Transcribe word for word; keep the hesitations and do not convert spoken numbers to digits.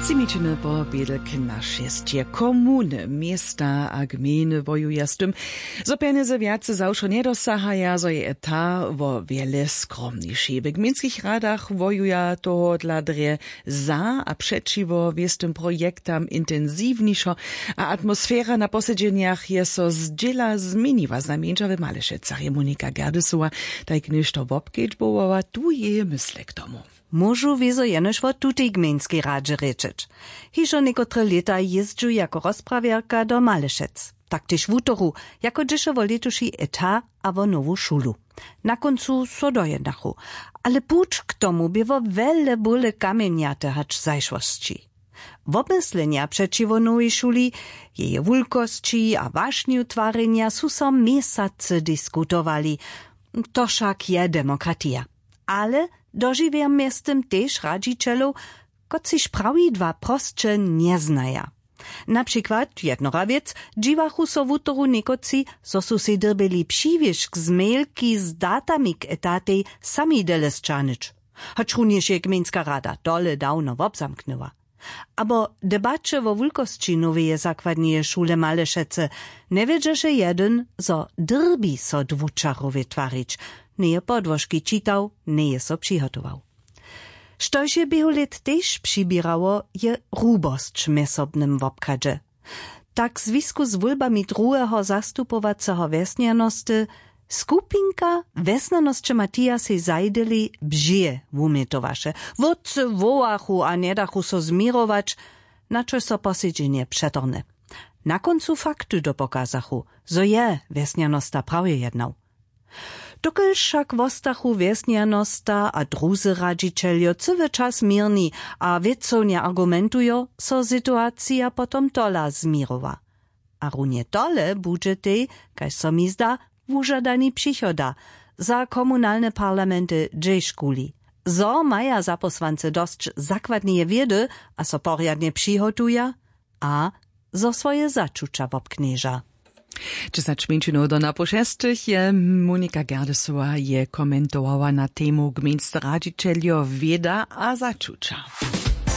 Zimičene pobědelky na šestie komuny, miesta a gminy wojuja z tym, zo peniaze viace zawsze nie dosahaja, zo je eta wo wiele skromniejszy. W gminskich radach wojuja toho dla dre za a przeciwo wiestym projektam intensywniejszo, a atmosfera na posiedzeniach je so zdziela zmieniła znamiencza w Malešecach. Je Monika Gerdesowa, tak niż to wopkieć bołowa, tu je myślę k tomu. Môžu wiezo jenož vo tutej gmejnskej radže rečeč. Hižo nekotre leta jezdžu jako rozprawierka do Malešec. Taktyż w utoru, jako dżeszo vo letuši eta a vo nowu šulu. Na koncu so dojednachu. Ale puč k tomu bywo wele bóle kamieniate hacz zajszłości. W obmyslenia przeciwo nowej szuli, jeje wulkości a wažni utwarenia su so mesace diskutowali. To však je demokratia. Ale dožiwiam miestem też radzicielów, kociż prawidła prostsze nie znaja. Na przykład jednorawiec dziwachu so w utoru nekoci, so su si drbeli přiwiežk z mailki z datami k etatej sami delesčanič. Choć również je gminska rada dole dawno wobzamknęła. Abo debacze wo wulkości noweje zakładnie szule Malešece nie wiedzieše jeden, zo drbi so dwuczarowie twarić. Nie podłożki czytał, nie so przygotował. Štož je bieholet też przybirało, je rubost mesobnym wobkadże. Tak w związku z wólbami drugiego zastupowacego wesnianosty skupinka wesnanosće Matija se zajdeli bžije wumetowaše. Wódcy wołachu a nie dachu so zmirować, na čo so posiedzenie przetorne. Na koncu faktu dopokazachu, zo je wesnianosta prawie jednał. Dokąd však wostachu wesnianosta a druzy radzicieljo cywy czas mirni a wiecownie argumentujo, so sytuacja potom tola zmirowa. A runie tole budże tej, kaj so mi zda, wużadani przychoda za komunalne parlamenty dżej-szkuli. Zo maja zaposłance dość zakładnie wiedy, a so porjadnie przygotuja, a zo swoje zaczucia wobknieża. Czy zaczmięczyno do napošestych je Monika Gerdesowa je komentowała na temu gminscy radzicieljo wieda a zaczucia.